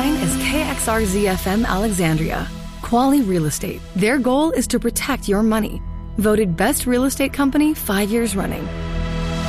sign is KXRZFM Alexandria. Quali Real Estate. Their goal is to protect your money. Voted Best Real Estate Company 5 years running.